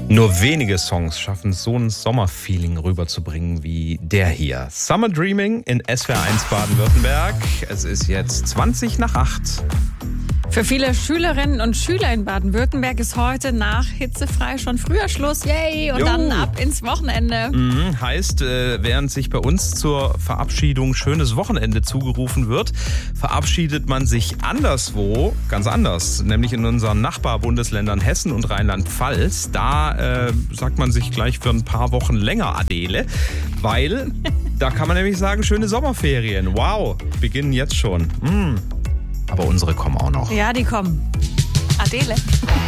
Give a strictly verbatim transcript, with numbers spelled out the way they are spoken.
Nur wenige Songs schaffen so ein Sommerfeeling rüberzubringen wie der hier. Summer Dreaming in S W R eins Baden-Württemberg. Es ist jetzt zwanzig nach acht. Für viele Schülerinnen und Schüler in Baden-Württemberg ist heute nach hitzefrei schon früher Schluss. Yay! Und Jo. dann ab ins Wochenende. Mhm, heißt, äh, während sich bei uns zur Verabschiedung schönes Wochenende zugerufen wird, verabschiedet man sich anderswo, ganz anders, nämlich in unseren Nachbarbundesländern Hessen und Rheinland-Pfalz. Da äh, sagt man sich gleich für ein paar Wochen länger Adele, weil da kann man nämlich sagen, schöne Sommerferien. Wow, beginnen jetzt schon. Mhm. Aber unsere kommen auch noch. Ja, die kommen. Adele.